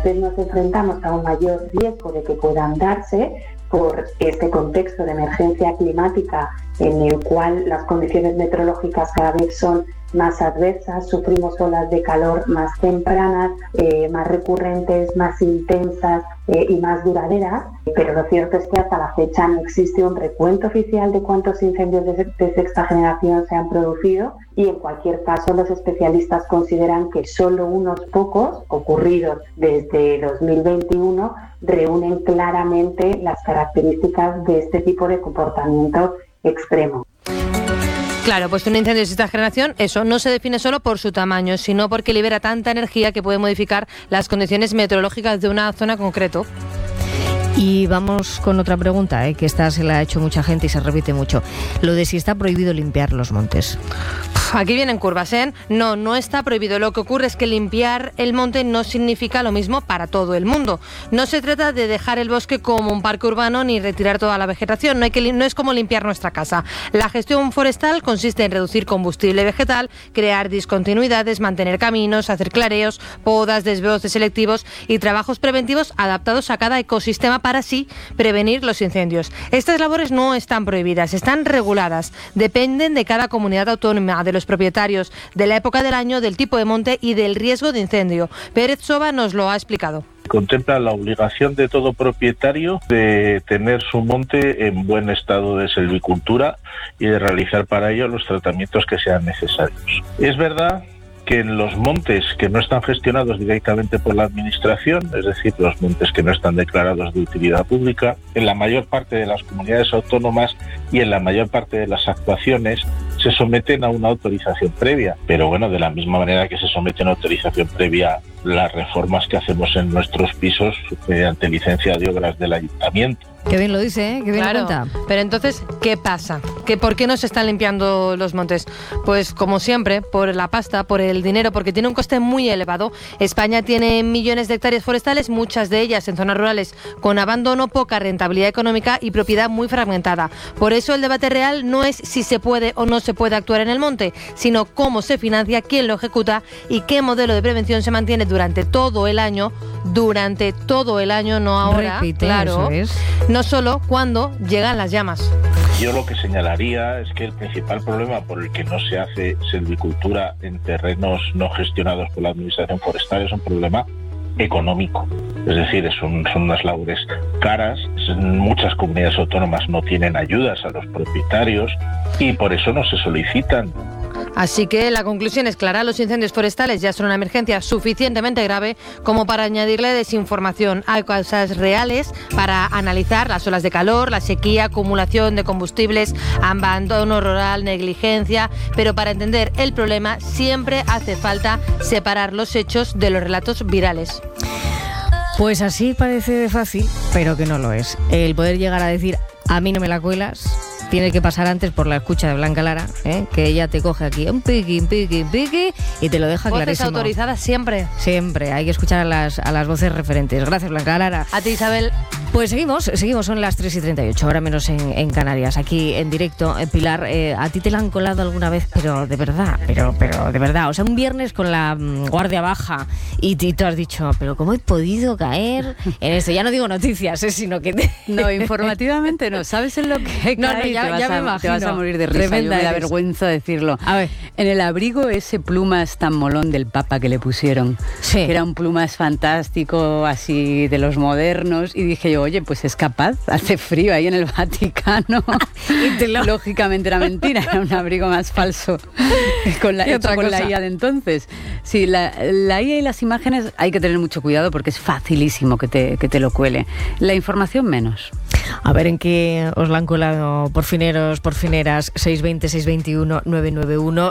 vez nos enfrentamos a un mayor riesgo de que puedan darse por este contexto de emergencia climática en el cual las condiciones meteorológicas cada vez son más adversas, sufrimos olas de calor más tempranas, más recurrentes, más intensas y más duraderas, pero lo cierto es que hasta la fecha no existe un recuento oficial de cuántos incendios de sexta generación se han producido y en cualquier caso los especialistas consideran que solo unos pocos ocurridos desde 2021 reúnen claramente las características de este tipo de comportamiento extremo. Claro, pues un incendio de sexta generación, eso no se define solo por su tamaño, sino porque libera tanta energía que puede modificar las condiciones meteorológicas de una zona concreta. Y vamos con otra pregunta, que esta se la ha hecho mucha gente y se repite mucho. Lo de si está prohibido limpiar los montes. Aquí vienen curvas, ¿eh? No está prohibido. Lo que ocurre es que limpiar el monte no significa lo mismo para todo el mundo. No se trata de dejar el bosque como un parque urbano ni retirar toda la vegetación. No es como limpiar nuestra casa. La gestión forestal consiste en reducir combustible vegetal, crear discontinuidades, mantener caminos, hacer clareos, podas, desbrozes selectivos y trabajos preventivos adaptados a cada ecosistema para así prevenir los incendios. Estas labores no están prohibidas, están reguladas. Dependen de cada comunidad autónoma, de los propietarios, de la época del año, del tipo de monte y del riesgo de incendio. Pérez Soba nos lo ha explicado. Contempla la obligación de todo propietario de tener su monte en buen estado de silvicultura y de realizar para ello los tratamientos que sean necesarios. Es verdad que en los montes que no están gestionados directamente por la administración, es decir, los montes que no están declarados de utilidad pública, en la mayor parte de las comunidades autónomas y en la mayor parte de las actuaciones se someten a una autorización previa. Pero bueno, de la misma manera que se someten a autorización previa las reformas que hacemos en nuestros pisos mediante licencia de obras del ayuntamiento. Qué bien lo dice, qué bien lo cuenta. Pero entonces, ¿qué pasa? ¿Por qué no se están limpiando los montes? Pues como siempre, por la pasta, por el dinero, porque tiene un coste muy elevado. España tiene millones de hectáreas forestales, muchas de ellas en zonas rurales, con abandono, poca rentabilidad económica y propiedad muy fragmentada. Por eso el debate real no es si se puede o no se puede actuar en el monte, sino cómo se financia, quién lo ejecuta y qué modelo de prevención se mantiene durante todo el año, no ahora, repite, claro, eso es. no solo cuando llegan las llamas. Yo lo que señalaría es que el principal problema por el que no se hace silvicultura en terrenos no gestionados por la administración forestal es un problema económico. Es decir, son unas labores caras, muchas comunidades autónomas no tienen ayudas a los propietarios y por eso no se solicitan. Así que la conclusión es clara, los incendios forestales ya son una emergencia suficientemente grave como para añadirle desinformación. Hay causas reales para analizar: las olas de calor, la sequía, acumulación de combustibles, abandono rural, negligencia. Pero para entender el problema siempre hace falta separar los hechos de los relatos virales. Pues así parece fácil, pero que no lo es. El poder llegar a decir, a mí no me la cuelas, tiene que pasar antes por la escucha de Blanca Lara, que ella te coge aquí un piqui y te lo deja voces clarísimo. Voces autorizadas siempre. Siempre, hay que escuchar a las voces referentes. Gracias, Blanca Lara. A ti, Isabel. Pues seguimos, son las 3:38, ahora menos en Canarias, aquí en directo. Pilar, a ti te la han colado alguna vez, pero de verdad, o sea, un viernes con la guardia baja y tú has dicho, pero ¿cómo he podido caer en esto? Ya no digo noticias, sino que... No, informativamente no, ¿sabes en lo que he caído? Ya me imagino. Te vas a morir de risa, me da vergüenza decirlo. A ver. En el abrigo ese plumas tan molón del Papa que le pusieron, sí, que era un plumas fantástico, así de los modernos, y dije yo, oye, pues es capaz, hace frío ahí en el Vaticano. Lógicamente era mentira, era un abrigo más falso con la IA de entonces. Sí, la IA y las imágenes hay que tener mucho cuidado porque es facilísimo que te lo cuele. La información menos. A ver en qué os la han colado por fineros, por fineras. 620-621-991,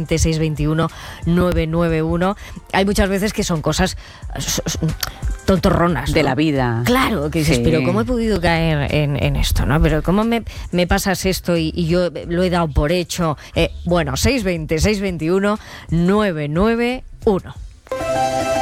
620-621-991. Hay muchas veces que son cosas tontorronas, ¿no? De la vida. Claro, que dices, sí, pero ¿cómo he podido caer en esto, no? Pero ¿cómo me pasas esto y yo lo he dado por hecho? Bueno, 620-621-991.